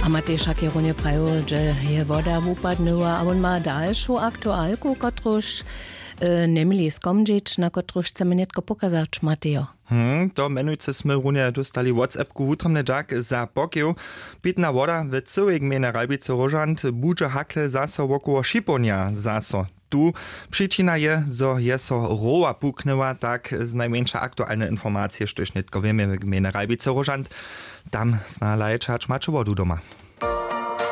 A Matej Šakieronie prajo, že je voda wupadnęła, a on ma dalszą aktualku, kotruż nie mieli skomdzieć, na kotruż chcemy netko pokazać, Matejo. To menujce sme runie dostali WhatsAppku wutromny dżak za pokieł. Pitna woda w całej gminie Ralbice-Rożant budże hakle zaso wokoło Šiponia zaso. Tu przyczyna je, zo je so roła puknęła, tak z najmniejsza aktualne informacje, sztoś netko wiemy w gminie Ralbice-Rożant. Tam zna lajczać macie wodu doma.